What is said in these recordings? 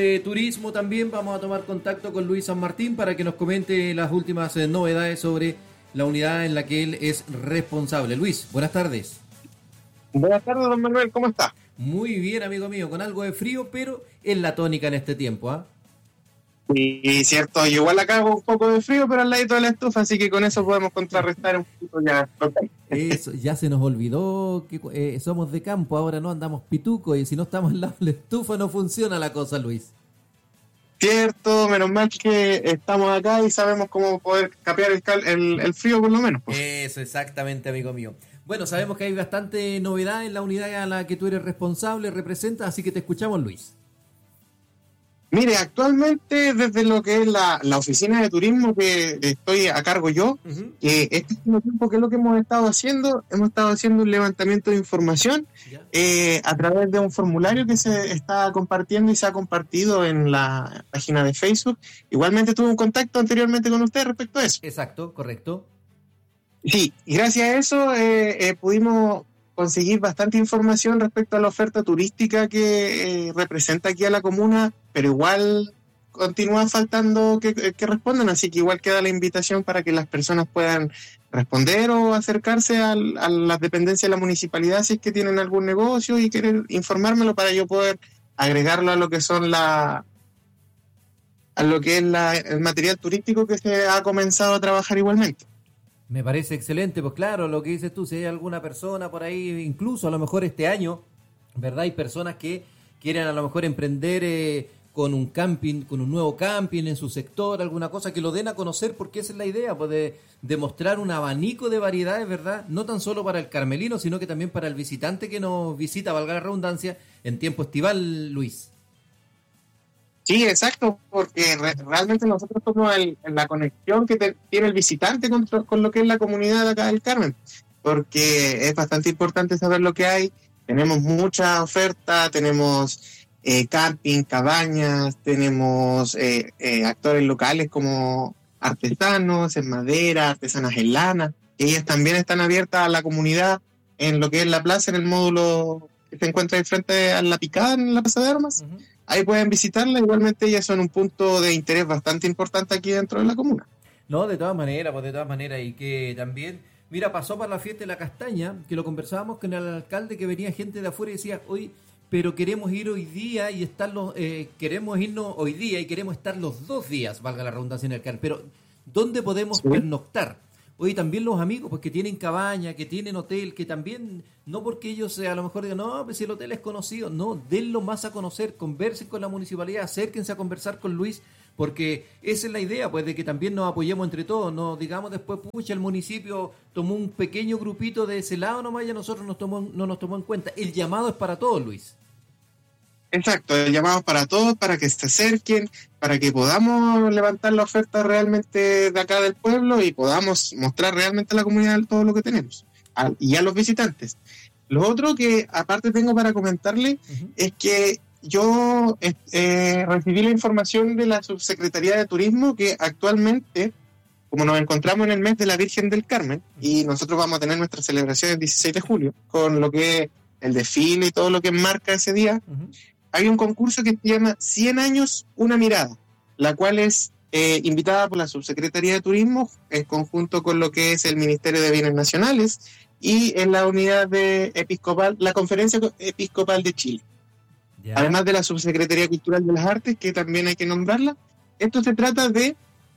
Turismo también vamos a tomar contacto con Luis San Martín para que nos comente las últimas novedades sobre la unidad en la que él es responsable. Luis, buenas tardes. Buenas tardes, don Manuel, ¿cómo está? Muy bien, amigo mío, con algo de frío, pero en la tónica en este tiempo, ¿ah? Y cierto, yo igual acá hago un poco de frío, pero al ladito de la estufa, así que con eso podemos contrarrestar un poquito ya. Eso, ya se nos olvidó que somos de campo, ahora no andamos pituco y si no estamos al lado de la estufa no funciona la cosa, Luis. Cierto, menos mal que estamos acá y sabemos cómo poder capear el frío por lo menos. Pues. Eso, exactamente, amigo mío. Bueno, sabemos que hay bastante novedad en la unidad a la que tú eres responsable, representas, así que te escuchamos, Luis. Mire, actualmente desde lo que es la oficina de turismo que estoy a cargo yo, este último tiempo, ¿qué es lo que hemos estado haciendo? Hemos estado haciendo un levantamiento de información a través de un formulario que se está compartiendo y se ha compartido en la página de Facebook. Igualmente tuve un contacto anteriormente con usted respecto a eso. Exacto, correcto. Sí, y gracias a eso pudimos conseguir bastante información respecto a la oferta turística que representa aquí a la comuna, pero igual continúa faltando que respondan, así que igual queda la invitación para que las personas puedan responder o acercarse a las dependencias de la municipalidad si es que tienen algún negocio y quieren informármelo para yo poder agregarlo a lo que son el material turístico que se ha comenzado a trabajar igualmente. Me parece excelente, pues claro, lo que dices tú, si hay alguna persona por ahí, incluso a lo mejor este año, ¿verdad? Hay personas que quieren a lo mejor emprender con un camping, con un nuevo camping en su sector, alguna cosa que lo den a conocer, porque esa es la idea, pues de mostrar un abanico de variedades, ¿verdad? No tan solo para el carmelino, sino que también para el visitante que nos visita, valga la redundancia, en tiempo estival, Luis. Sí, exacto, porque realmente nosotros somos la conexión que tiene el visitante con lo que es la comunidad de acá del Carmen, porque es bastante importante saber lo que hay. Tenemos mucha oferta, tenemos camping, cabañas, tenemos actores locales como artesanos en madera, artesanas en lana, que ellas también están abiertas a la comunidad en lo que es la plaza, en el módulo que se encuentra enfrente a la Picada, en la Plaza de Armas. Uh-huh. Ahí pueden visitarla, igualmente ellas son un punto de interés bastante importante aquí dentro de la comuna. No, de todas maneras, y que también, mira, pasó para la fiesta de la castaña, que lo conversábamos con el alcalde, que venía gente de afuera y decía, oye, pero queremos ir hoy día y queremos irnos hoy día y queremos estar los 2 días, valga la redundancia en el alcalde, pero ¿dónde podemos pernoctar? Hoy también los amigos, pues que tienen cabaña, que tienen hotel, que también, no porque ellos a lo mejor digan, no, pues si el hotel es conocido, no, denlo más a conocer, conversen con la municipalidad, acérquense a conversar con Luis, porque esa es la idea, pues de que también nos apoyemos entre todos, no digamos después, pucha, el municipio tomó un pequeño grupito de ese lado nomás y a nosotros no nos tomó en cuenta. El llamado es para todos, Luis. Exacto, el llamado es para todos, para que se acerquen, para que podamos levantar la oferta realmente de acá del pueblo y podamos mostrar realmente a la comunidad todo lo que tenemos y a los visitantes. Lo otro que aparte tengo para comentarle es que yo recibí la información de la Subsecretaría de Turismo que actualmente, como nos encontramos en el mes de la Virgen del Carmen y nosotros vamos a tener nuestra celebración el 16 de julio con lo que es el desfile y todo lo que enmarca ese día, hay un concurso que se llama 100 años, una mirada, la cual es invitada por la Subsecretaría de Turismo en conjunto con lo que es el Ministerio de Bienes Nacionales y en la unidad de episcopal, la Conferencia Episcopal de Chile. Yeah. Además de la Subsecretaría Cultural de las Artes, que también hay que nombrarla. Esto se trata de,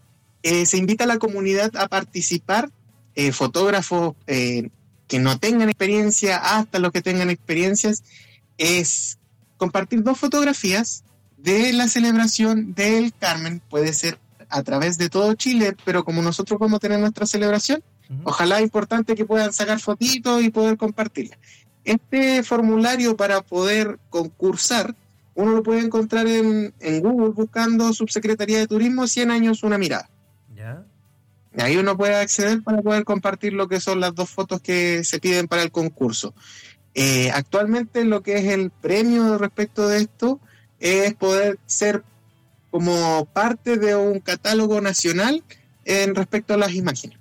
se invita a la comunidad a participar, fotógrafos que no tengan experiencia hasta los que tengan experiencias, es compartir 2 fotografías de la celebración del Carmen. Puede ser a través de todo Chile, pero como nosotros vamos a tener nuestra celebración, ojalá es importante que puedan sacar fotitos y poder compartirla. Este formulario para poder concursar, uno lo puede encontrar en Google buscando Subsecretaría de Turismo 100 años, una mirada. ¿Ya? Y ahí uno puede acceder para poder compartir lo que son las 2 fotos que se piden para el concurso. Actualmente lo que es el premio respecto de esto es poder ser como parte de un catálogo nacional en respecto a las imágenes.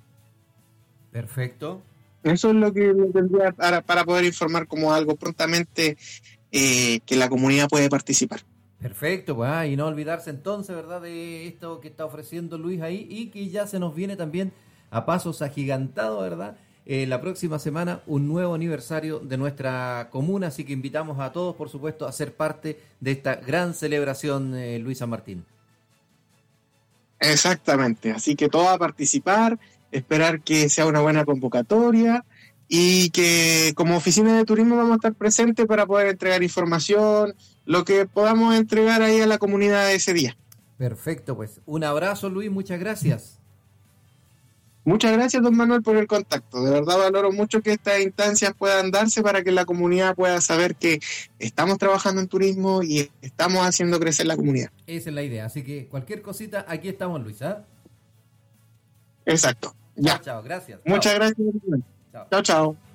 Perfecto. Eso es lo que tendría para poder informar como algo prontamente que la comunidad puede participar. Perfecto, pues, y no olvidarse entonces, ¿verdad?, de esto que está ofreciendo Luis ahí y que ya se nos viene también a pasos agigantados, ¿verdad? La próxima semana un nuevo aniversario de nuestra comuna, así que invitamos a todos, por supuesto, a ser parte de esta gran celebración, Luis San Martín. Exactamente, así que todos a participar, esperar que sea una buena convocatoria y que como oficina de turismo vamos a estar presentes para poder entregar información, lo que podamos entregar ahí a la comunidad ese día. Perfecto, pues un abrazo, Luis, muchas gracias. Muchas gracias, don Manuel, por el contacto. De verdad valoro mucho que estas instancias puedan darse para que la comunidad pueda saber que estamos trabajando en turismo y estamos haciendo crecer la comunidad. Esa es la idea, así que cualquier cosita, aquí estamos, Luis, ¿ah? Exacto. Ya. Chao, gracias. Muchas Chao. gracias, don Manuel. Chao. Chao, chao.